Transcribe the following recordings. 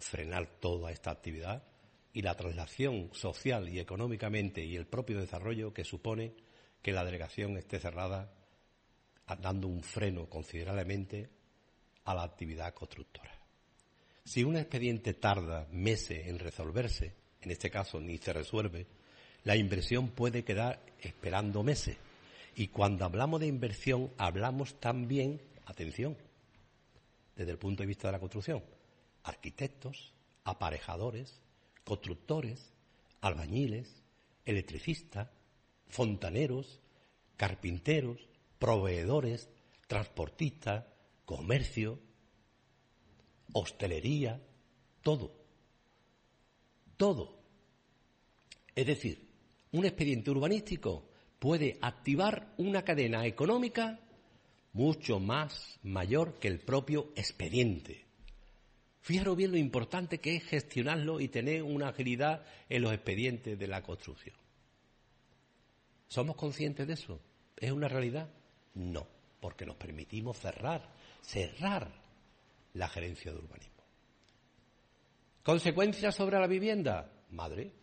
frenar toda esta actividad y la traslación social y económicamente y el propio desarrollo que supone que la delegación esté cerrada, dando un freno considerablemente a la actividad constructora. Si un expediente tarda meses en resolverse, en este caso ni se resuelve, la inversión puede quedar esperando meses. Y cuando hablamos de inversión, hablamos también, atención, desde el punto de vista de la construcción, arquitectos, aparejadores, constructores, albañiles, electricistas, fontaneros, carpinteros, proveedores, transportistas, comercio, hostelería, todo. Todo. Es decir, un expediente urbanístico puede activar una cadena económica mucho más mayor que el propio expediente. Fijaros bien lo importante que es gestionarlo y tener una agilidad en los expedientes de la construcción. ¿Somos conscientes de eso? ¿Es una realidad? No, porque nos permitimos cerrar la gerencia de urbanismo. ¿Consecuencias sobre la vivienda? Madre.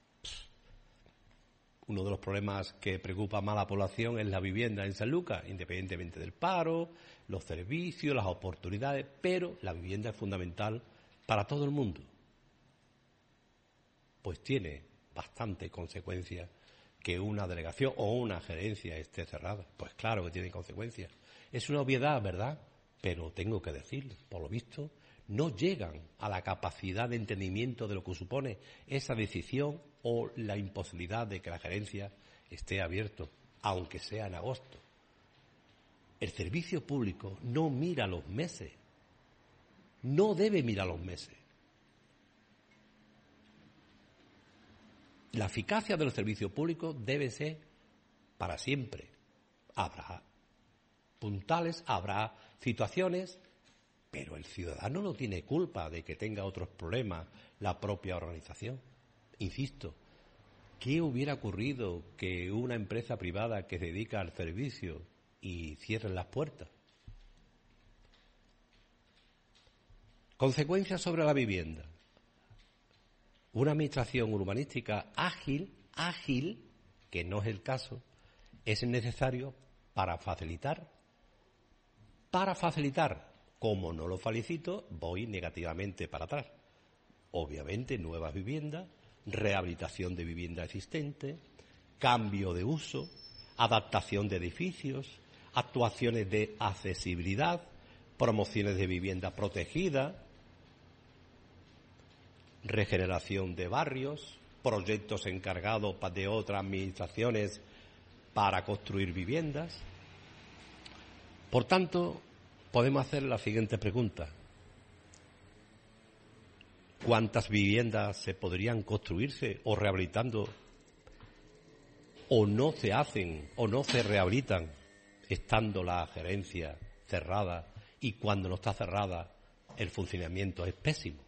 Uno de los problemas que preocupa más a la población es la vivienda en San Lucas, independientemente del paro, los servicios, las oportunidades, pero la vivienda es fundamental para todo el mundo. Pues tiene bastante consecuencias que una delegación o una gerencia esté cerrada. Pues claro que tiene consecuencias. Es una obviedad, ¿verdad? Pero tengo que decirlo, por lo visto, no llegan a la capacidad de entendimiento de lo que supone esa decisión o la imposibilidad de que la gerencia esté abierto, aunque sea en agosto. El servicio público no mira los meses, no debe mirar los meses. La eficacia de los servicios públicos debe ser para siempre. Habrá puntales, habrá situaciones, pero el ciudadano no tiene culpa de que tenga otros problemas la propia organización. Insisto, ¿qué hubiera ocurrido que una empresa privada que se dedica al servicio y cierre las puertas? Consecuencias sobre la vivienda. Una administración urbanística ágil, que no es el caso, es necesario para facilitar. Como no lo felicito, voy negativamente para atrás. Obviamente, nuevas viviendas, rehabilitación de vivienda existente, cambio de uso, adaptación de edificios, actuaciones de accesibilidad, promociones de vivienda protegida, regeneración de barrios, proyectos encargados de otras administraciones para construir viviendas. Por tanto, podemos hacer la siguiente pregunta. ¿Cuántas viviendas se podrían construirse o rehabilitando o no se hacen o no se rehabilitan estando la gerencia cerrada y cuando no está cerrada el funcionamiento es pésimo?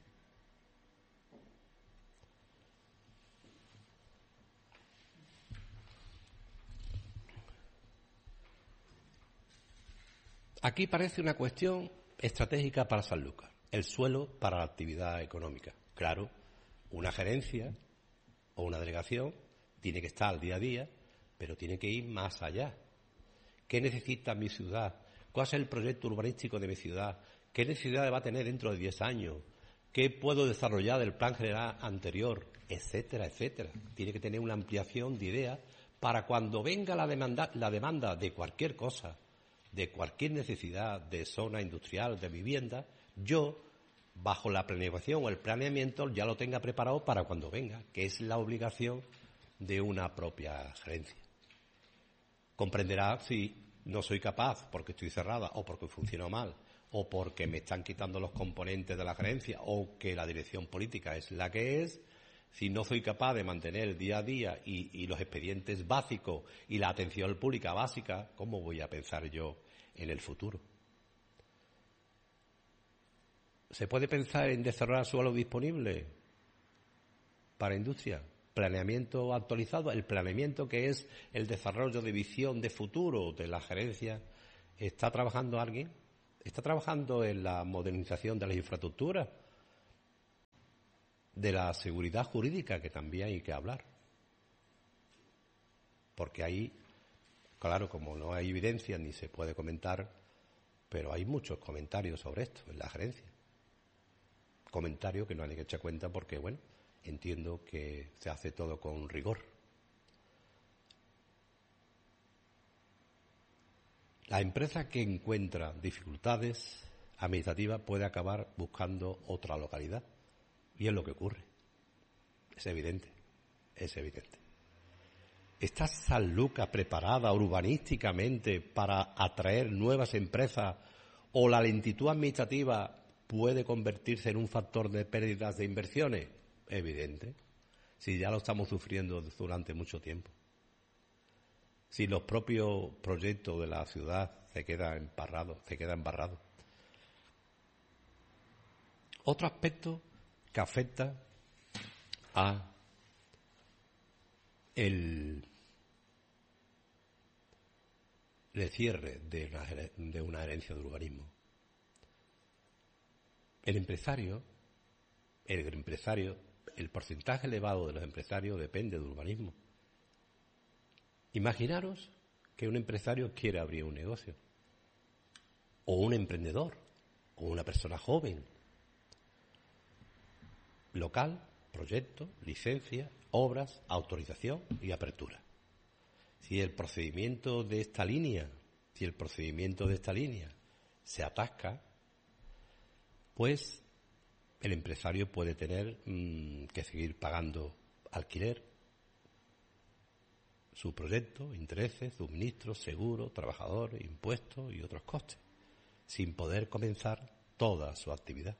Aquí parece una cuestión estratégica para San Lucas, el suelo para la actividad económica. Claro, una gerencia o una delegación tiene que estar al día a día, pero tiene que ir más allá. ¿Qué necesita mi ciudad? ¿Cuál es el proyecto urbanístico de mi ciudad? ¿Qué necesidades va a tener dentro de 10 años? ¿Qué puedo desarrollar del plan general anterior? Etcétera, etcétera. Tiene que tener una ampliación de ideas para cuando venga la demanda de cualquier cosa, de cualquier necesidad de zona industrial, de vivienda, yo, bajo la planificación o el planeamiento, ya lo tenga preparado para cuando venga, que es la obligación de una propia gerencia. Comprenderá si no soy capaz porque estoy cerrada o porque funciono mal o porque me están quitando los componentes de la gerencia o que la dirección política es la que es. Si no soy capaz de mantener el día a día y los expedientes básicos y la atención pública básica, ¿cómo voy a pensar yo en el futuro? ¿Se puede pensar en desarrollar suelo disponible para industria? Planeamiento actualizado, el planeamiento que es el desarrollo de visión de futuro de la gerencia. ¿Está trabajando alguien? ¿Está trabajando en la modernización de las infraestructuras? de la seguridad jurídica, que también hay que hablar. Porque ahí, claro, como no hay evidencia ni se puede comentar, pero hay muchos comentarios sobre esto en la gerencia. Comentarios que no hay que echar cuenta porque, bueno, entiendo que se hace todo con rigor. La empresa que encuentra dificultades administrativas puede acabar buscando otra localidad. Y es lo que ocurre. Es evidente, es evidente. ¿Está Sanlúcar preparada urbanísticamente para atraer nuevas empresas o la lentitud administrativa puede convertirse en un factor de pérdidas de inversiones? Evidente. Si ya lo estamos sufriendo durante mucho tiempo. Si los propios proyectos de la ciudad se quedan embarrados. Otro aspecto que afecta a el cierre de una gerencia de urbanismo. El porcentaje elevado de los empresarios depende del urbanismo. Imaginaros que un empresario quiere abrir un negocio, o un emprendedor, o una persona joven. Local, proyecto, licencia, obras, autorización y apertura. Si el procedimiento de esta línea se atasca, pues el empresario puede tener que seguir pagando alquiler, su proyecto, intereses, suministros, seguros, trabajadores, impuestos y otros costes, sin poder comenzar toda su actividad.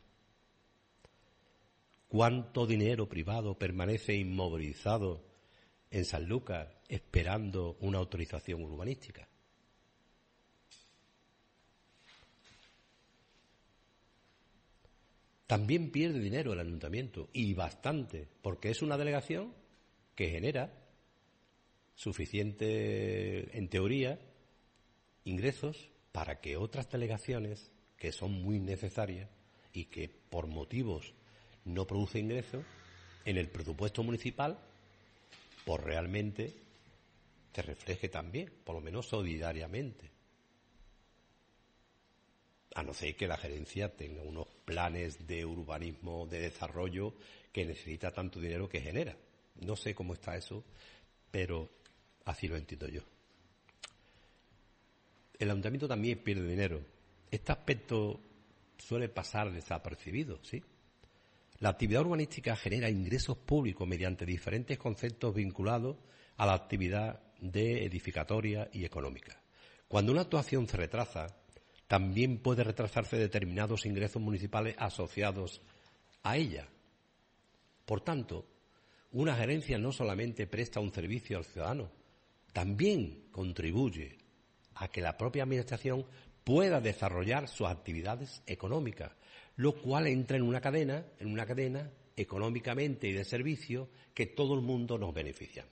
¿Cuánto dinero privado permanece inmovilizado en Sanlúcar esperando una autorización urbanística? También pierde dinero el ayuntamiento, y bastante, porque es una delegación que genera suficiente, en teoría, ingresos para que otras delegaciones, que son muy necesarias y que por motivos no produce ingresos, en el presupuesto municipal, pues realmente se refleje también, por lo menos solidariamente. A no ser que la gerencia tenga unos planes de urbanismo, de desarrollo, que necesita tanto dinero que genera. No sé cómo está eso, pero así lo entiendo yo. El ayuntamiento también pierde dinero. Este aspecto suele pasar desapercibido, ¿sí? La actividad urbanística genera ingresos públicos mediante diferentes conceptos vinculados a la actividad de edificatoria y económica. Cuando una actuación se retrasa, también puede retrasarse determinados ingresos municipales asociados a ella. Por tanto, una gerencia no solamente presta un servicio al ciudadano, también contribuye a que la propia administración pueda desarrollar sus actividades económicas, lo cual entra en una cadena económicamente y de servicio que todo el mundo nos beneficiamos.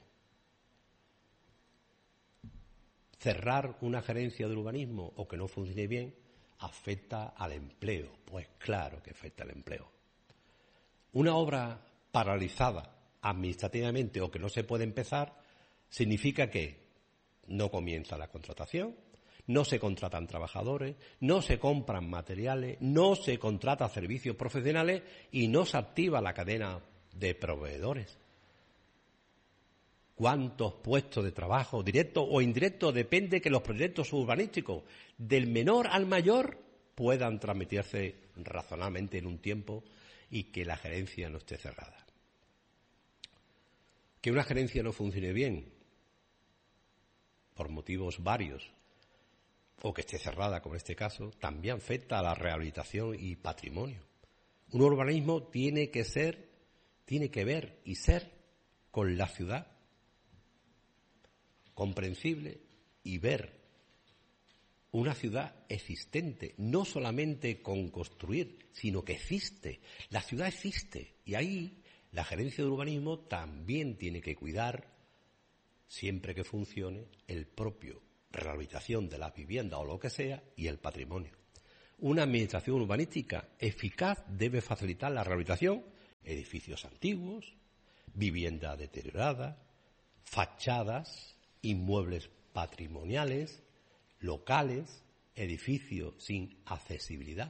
Cerrar una gerencia de urbanismo o que no funcione bien afecta al empleo. Pues claro que afecta al empleo. Una obra paralizada administrativamente o que no se puede empezar significa que no comienza la contratación, no se contratan trabajadores, no se compran materiales, no se contratan servicios profesionales y no se activa la cadena de proveedores. ¿Cuántos puestos de trabajo, directos o indirectos, depende que los proyectos urbanísticos, del menor al mayor, puedan transmitirse razonablemente en un tiempo y que la gerencia no esté cerrada? Que una gerencia no funcione bien, por motivos varios, o que esté cerrada, como en este caso, también afecta a la rehabilitación y patrimonio. Un urbanismo tiene que ver y ser con la ciudad, comprensible, y ver una ciudad existente, no solamente con construir, sino que existe. La ciudad existe y ahí la gerencia de urbanismo también tiene que cuidar, siempre que funcione, el propio rehabilitación de la vivienda o lo que sea y el patrimonio. Una administración urbanística eficaz debe facilitar la rehabilitación edificios antiguos, vivienda deteriorada, fachadas, inmuebles patrimoniales, locales, edificios sin accesibilidad.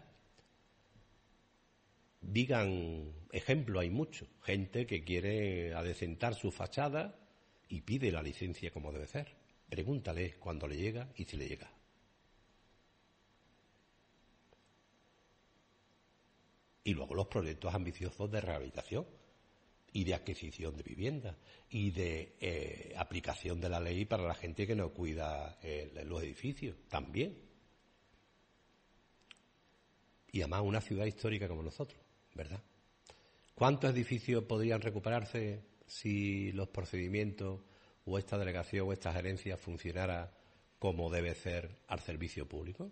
Digan ejemplo, hay mucho. Gente que quiere adecentar su fachada y pide la licencia como debe ser. Pregúntale cuándo le llega y si le llega. Y luego los proyectos ambiciosos de rehabilitación y de adquisición de vivienda y de aplicación de la ley para la gente que no cuida los edificios también. Y además una ciudad histórica como nosotros, ¿verdad? ¿Cuántos edificios podrían recuperarse si los procedimientos o esta delegación o esta gerencia funcionara como debe ser al servicio público?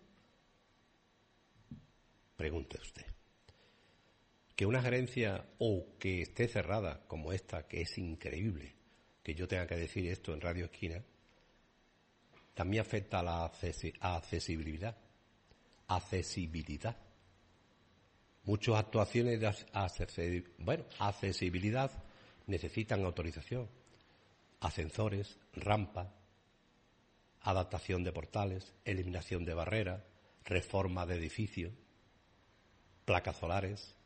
Pregunte usted. Que una gerencia o que esté cerrada como esta, que es increíble que yo tenga que decir esto en Radio Esquina, también afecta a la accesibilidad. Muchas actuaciones de accesibilidad necesitan autorización, ascensores, rampas, adaptación de portales, eliminación de barreras, reforma de edificios, placas solares.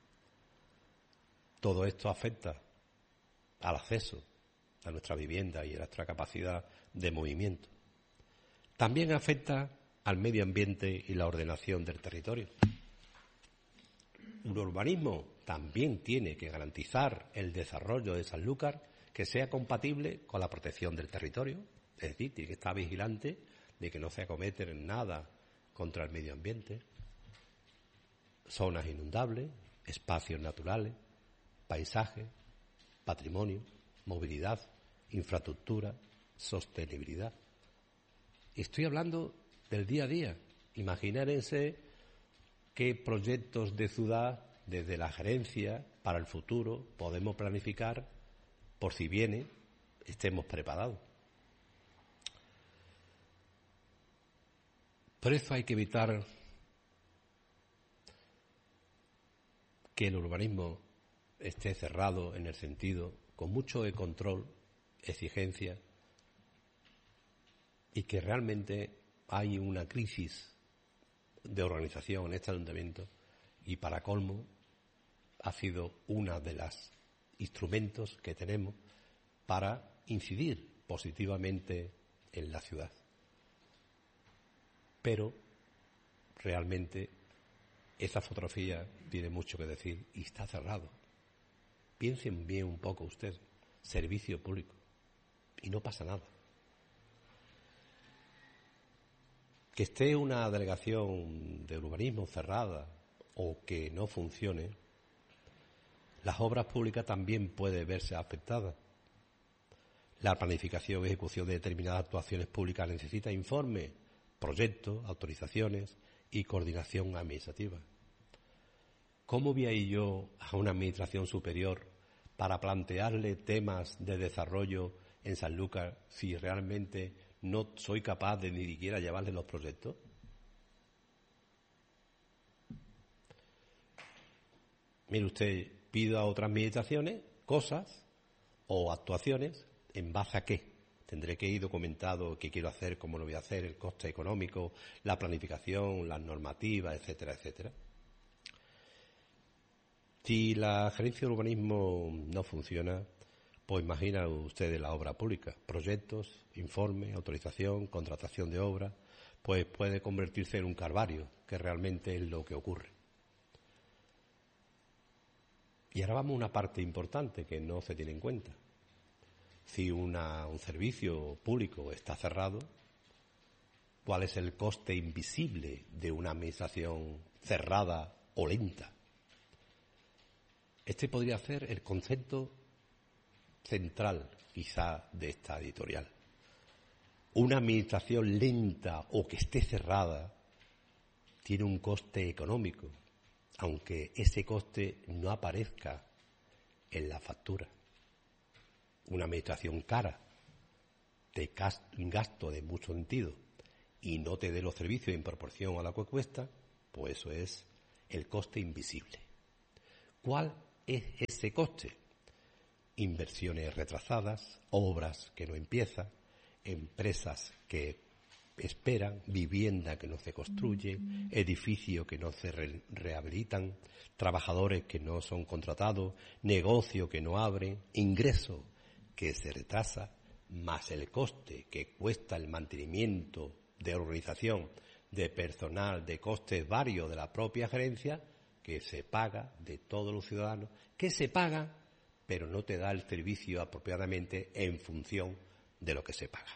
Todo esto afecta al acceso a nuestra vivienda y a nuestra capacidad de movimiento. También afecta al medio ambiente y la ordenación del territorio. Un urbanismo también tiene que garantizar el desarrollo de Sanlúcar que sea compatible con la protección del territorio, es decir, tiene que estar vigilante de que no se acometen nada contra el medio ambiente, zonas inundables, espacios naturales, paisaje, patrimonio, movilidad, infraestructura, sostenibilidad. Estoy hablando del día a día. Imagínense qué proyectos de ciudad desde la gerencia para el futuro podemos planificar por si viene, estemos preparados. Por eso hay que evitar que el urbanismo esté cerrado en el sentido con mucho de control, exigencia, y que realmente hay una crisis de organización en este ayuntamiento y para colmo ha sido uno de los instrumentos que tenemos para incidir positivamente en la ciudad. Pero realmente esa fotografía tiene mucho que decir y está cerrado. Piensen bien un poco ustedes, servicio público, y no pasa nada. Que esté una delegación de urbanismo cerrada o que no funcione, las obras públicas también pueden verse afectadas. La planificación y ejecución de determinadas actuaciones públicas necesita informes, proyectos, autorizaciones y coordinación administrativa. ¿Cómo voy a ir yo a una administración superior para plantearle temas de desarrollo en Sanlúcar si realmente no soy capaz de ni siquiera llevarle los proyectos? Mire usted, pido a otras administraciones cosas o actuaciones, ¿en base a qué? Tendré que ir documentado qué quiero hacer, cómo lo voy a hacer, el coste económico, la planificación, las normativas, etcétera, etcétera. Si la gerencia de urbanismo no funciona, pues imagina ustedes la obra pública, proyectos, informes, autorización, contratación de obra, pues puede convertirse en un calvario, que realmente es lo que ocurre. Y ahora vamos a una parte importante que no se tiene en cuenta. Si un servicio público está cerrado, ¿cuál es el coste invisible de una administración cerrada o lenta? Este podría ser el concepto central, quizá, de esta editorial. Una administración lenta o que esté cerrada tiene un coste económico, aunque ese coste no aparezca en la factura. Una administración cara, de gasto de mucho sentido, y no te dé los servicios en proporción a lo que cuesta, pues eso es el coste invisible. ¿Cuál es ese coste? Inversiones retrasadas, obras que no empiezan, empresas que esperan, vivienda que no se construye, edificios que no se rehabilitan, trabajadores que no son contratados, negocio que no abren, ingreso que se retrasa, más el coste que cuesta el mantenimiento de organización, de personal, de costes varios de la propia gerencia, que se paga de todos los ciudadanos, que se paga, pero no te da el servicio apropiadamente en función de lo que se paga.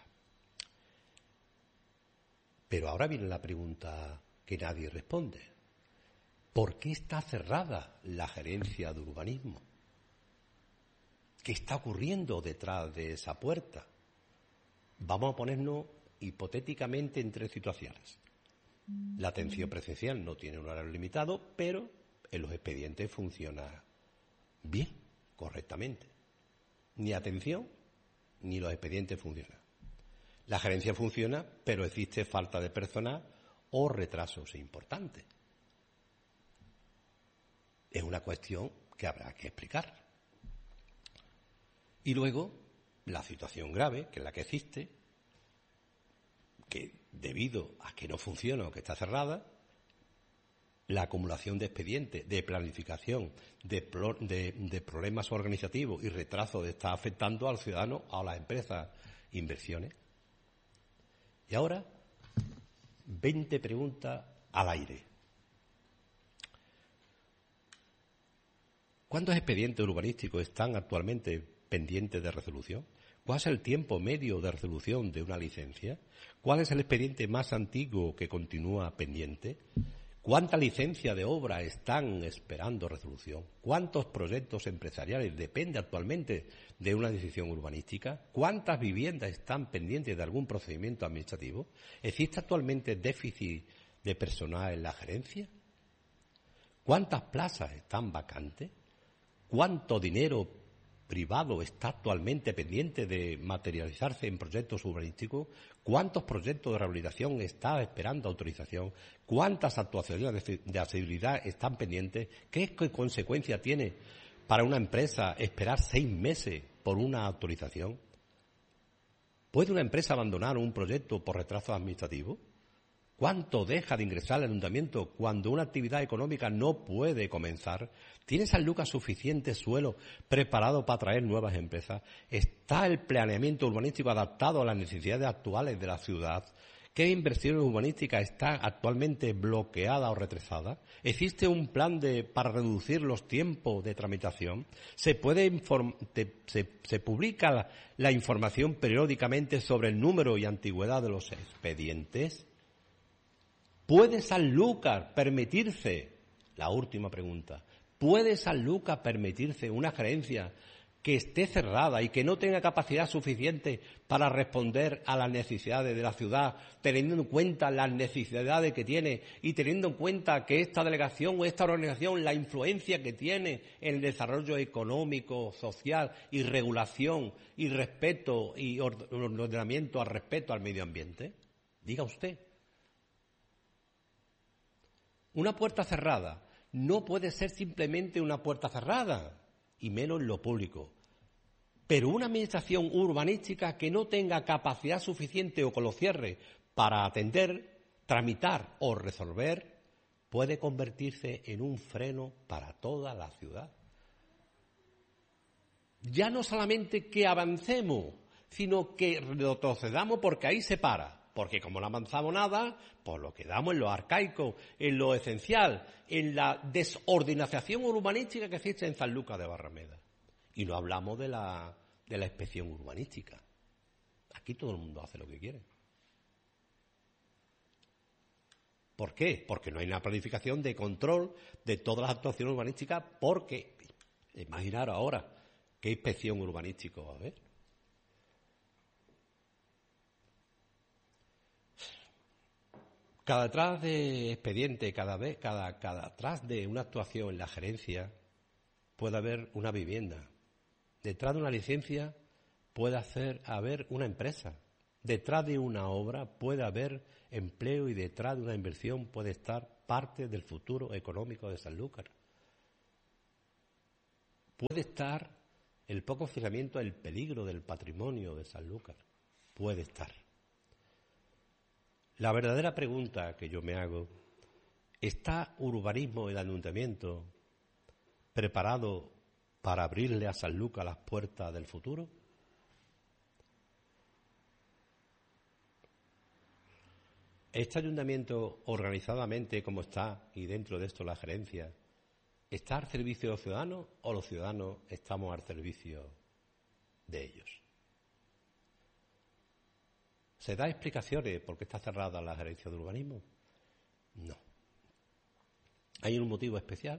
Pero ahora viene la pregunta que nadie responde. ¿Por qué está cerrada la gerencia de urbanismo? ¿Qué está ocurriendo detrás de esa puerta? Vamos a ponernos hipotéticamente en 3 situaciones. La atención presencial no tiene un horario limitado, pero en los expedientes funciona bien, correctamente. Ni atención ni los expedientes funcionan. La gerencia funciona, pero existe falta de personal o retrasos importantes. Es una cuestión que habrá que explicar. Y luego, la situación grave, que es la que existe, que debido a que no funciona o que está cerrada, la acumulación de expedientes, de planificación, de problemas organizativos y retrasos está afectando al ciudadano, a las empresas, inversiones. Y ahora, 20 preguntas al aire. ¿Cuántos expedientes urbanísticos están actualmente pendientes de resolución? ¿Cuál es el tiempo medio de resolución de una licencia? ¿Cuál es el expediente más antiguo que continúa pendiente? ¿Cuántas licencias de obra están esperando resolución? ¿Cuántos proyectos empresariales dependen actualmente de una decisión urbanística? ¿Cuántas viviendas están pendientes de algún procedimiento administrativo? ¿Existe actualmente déficit de personal en la gerencia? ¿Cuántas plazas están vacantes? ¿Cuánto dinero privado está actualmente pendiente de materializarse en proyectos urbanísticos? ¿Cuántos proyectos de rehabilitación están esperando autorización? ¿Cuántas actuaciones de accesibilidad están pendientes? ¿Qué consecuencia tiene para una empresa esperar 6 meses por una autorización? ¿Puede una empresa abandonar un proyecto por retraso administrativo? ¿Cuánto deja de ingresar al ayuntamiento cuando una actividad económica no puede comenzar? ¿Tiene Sanlúcar suficiente suelo preparado para atraer nuevas empresas? ¿Está el planeamiento urbanístico adaptado a las necesidades actuales de la ciudad? ¿Qué inversiones urbanísticas están actualmente bloqueadas o retrasadas? ¿Existe un plan para reducir los tiempos de tramitación? ¿Se publica la información periódicamente sobre el número y antigüedad de los expedientes? ¿Puede Sanlúcar permitirse, la última pregunta, ¿puede Sanlúcar permitirse una gerencia que esté cerrada y que no tenga capacidad suficiente para responder a las necesidades de la ciudad, teniendo en cuenta las necesidades que tiene y teniendo en cuenta que esta delegación o esta organización, la influencia que tiene en el desarrollo económico, social y regulación y respeto y ordenamiento al respeto al medio ambiente? Diga usted. Una puerta cerrada no puede ser simplemente una puerta cerrada, y menos en lo público. Pero una administración urbanística que no tenga capacidad suficiente o que lo cierre para atender, tramitar o resolver, puede convertirse en un freno para toda la ciudad. Ya no solamente que avancemos, sino que retrocedamos porque ahí se para. Porque como no avanzamos nada, pues lo quedamos en lo arcaico, en lo esencial, en la desordenación urbanística que existe en Sanlúcar de Barrameda. Y no hablamos de la inspección urbanística. Aquí todo el mundo hace lo que quiere. ¿Por qué? Porque no hay una planificación de control de todas las actuaciones urbanísticas, porque, imaginaros ahora, ¿qué inspección urbanística va a haber? Cada detrás de expediente, cada detrás de una actuación en la gerencia puede haber una vivienda. Detrás de una licencia puede haber una empresa. Detrás de una obra puede haber empleo y detrás de una inversión puede estar parte del futuro económico de Sanlúcar. Puede estar el poco funcionamiento, el peligro del patrimonio de Sanlúcar. Puede estar. La verdadera pregunta que yo me hago, ¿está urbanismo, el ayuntamiento, preparado para abrirle a Sanlúcar las puertas del futuro? ¿Este ayuntamiento, organizadamente como está, y dentro de esto la gerencia, está al servicio de los ciudadanos o los ciudadanos estamos al servicio de ellos? ¿Se da explicaciones por qué está cerrada la gerencia de urbanismo? No. ¿Hay un motivo especial?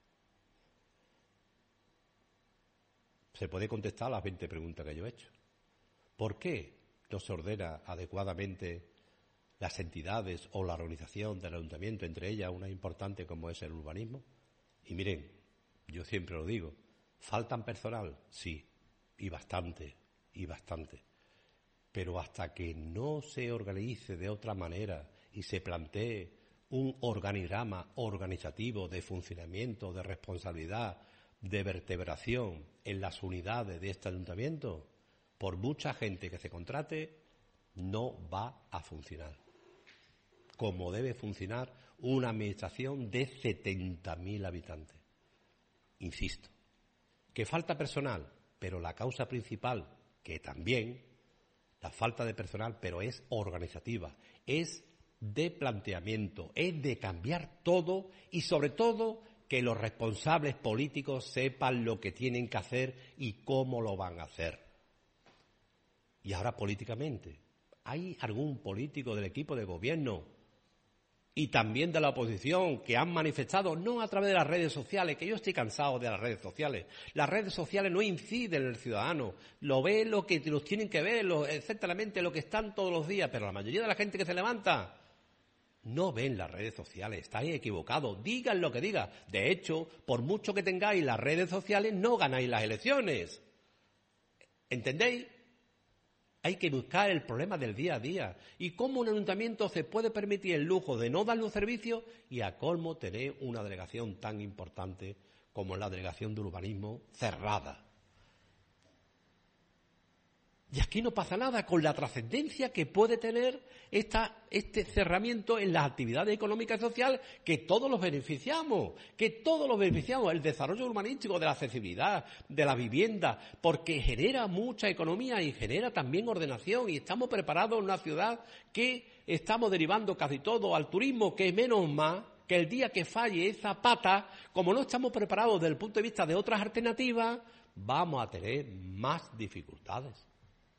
Se puede contestar a las 20 preguntas que yo he hecho. ¿Por qué no se ordena adecuadamente las entidades o la organización del ayuntamiento, entre ellas una importante como es el urbanismo? Y miren, yo siempre lo digo, ¿faltan personal? Sí, y bastante. Pero hasta que no se organice de otra manera y se plantee un organigrama organizativo de funcionamiento, de responsabilidad, de vertebración en las unidades de este ayuntamiento, por mucha gente que se contrate, no va a funcionar como debe funcionar una administración de 70.000 habitantes. Insisto, que falta personal, pero la causa principal, que también, la falta de personal, pero es organizativa, es de planteamiento, es de cambiar todo y sobre todo que los responsables políticos sepan lo que tienen que hacer y cómo lo van a hacer. Y ahora políticamente, ¿hay algún político del equipo de gobierno y también de la oposición que han manifestado, no a través de las redes sociales, que yo estoy cansado de las redes sociales? Las redes sociales no inciden en el ciudadano, lo ve lo que los tienen que ver, exactamente lo que están todos los días, pero la mayoría de la gente que se levanta no ven las redes sociales, estáis equivocados, digan lo que digan. De hecho, por mucho que tengáis las redes sociales, no ganáis las elecciones. ¿Entendéis? Hay que buscar el problema del día a día. ¿Y cómo un ayuntamiento se puede permitir el lujo de no darle un servicio y a colmo tener una delegación tan importante como la delegación de urbanismo cerrada? Y aquí no pasa nada con la trascendencia que puede tener este cerramiento en las actividades económicas y sociales que todos los beneficiamos, el desarrollo urbanístico, de la accesibilidad, de la vivienda, porque genera mucha economía y genera también ordenación y estamos preparados en una ciudad que estamos derivando casi todo al turismo, que menos más que el día que falle esa pata, como no estamos preparados desde el punto de vista de otras alternativas, vamos a tener más dificultades.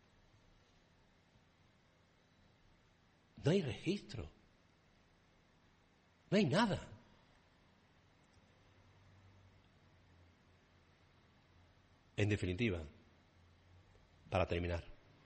No hay registro. No hay nada. En definitiva, para terminar,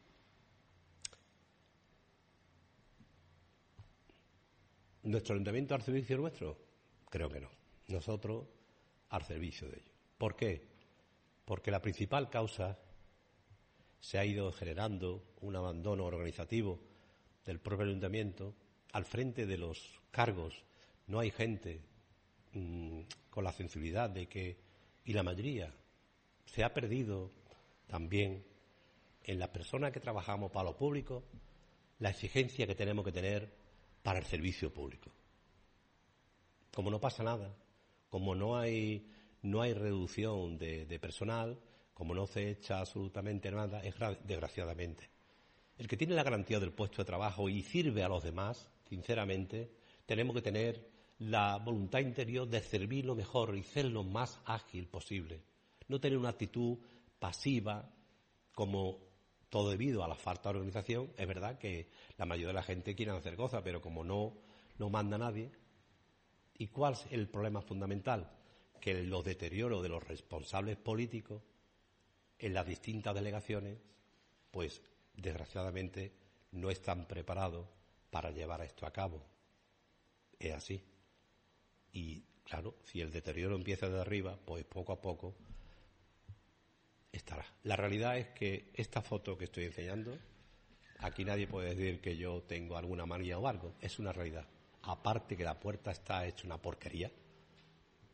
¿nuestro ayuntamiento al servicio nuestro? Creo que no. Nosotros al servicio de ellos. ¿Por qué? Porque la principal causa se ha ido generando un abandono organizativo del propio ayuntamiento. Al frente de los cargos no hay gente con la sensibilidad de que, y la mayoría se ha perdido también en las personas que trabajamos para lo público la exigencia que tenemos que tener para el servicio público. Como no pasa nada, como no hay reducción de personal, como no se echa absolutamente nada, es desgraciadamente. El que tiene la garantía del puesto de trabajo y sirve a los demás, sinceramente, tenemos que tener la voluntad interior de servir lo mejor y ser lo más ágil posible. No tener una actitud pasiva, como todo debido a la falta de organización. Es verdad que la mayoría de la gente quiere hacer cosas, pero como no manda nadie. ¿Y cuál es el problema fundamental? Que los deterioros de los responsables políticos en las distintas delegaciones, pues desgraciadamente no están preparados para llevar esto a cabo. Es así. Y claro, si el deterioro empieza de arriba, pues poco a poco estará. La realidad es que esta foto que estoy enseñando, aquí nadie puede decir que yo tengo alguna manía o algo. Es una realidad. Aparte que la puerta está hecha una porquería,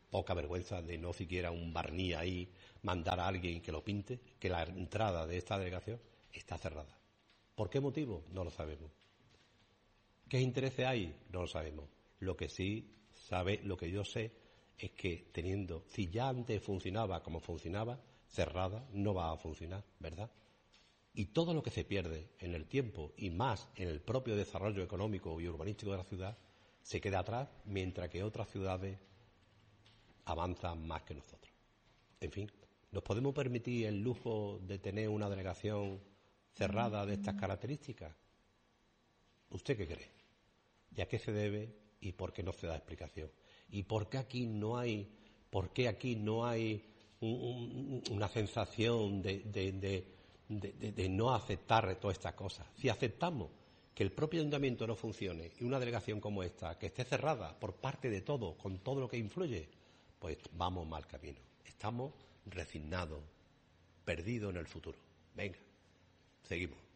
poca vergüenza de no siquiera un barniz ahí, mandar a alguien que lo pinte, que la entrada de esta delegación está cerrada. ¿Por qué motivo? No lo sabemos. ¿Qué intereses hay? No lo sabemos. Lo que yo sé es que si ya antes funcionaba como funcionaba, cerrada, no va a funcionar, ¿verdad? Y todo lo que se pierde en el tiempo y más en el propio desarrollo económico y urbanístico de la ciudad se queda atrás, mientras que otras ciudades avanzan más que nosotros. En fin, ¿nos podemos permitir el lujo de tener una delegación cerrada de estas características? ¿Usted qué cree? ¿Y a qué se debe y por qué no se da explicación? ¿Y por qué aquí no hay una sensación de no aceptar todas estas cosas? Si aceptamos que el propio ayuntamiento no funcione y una delegación como esta, que esté cerrada por parte de todo, con todo lo que influye, pues vamos mal camino. Estamos resignados, perdidos en el futuro. Venga, seguimos.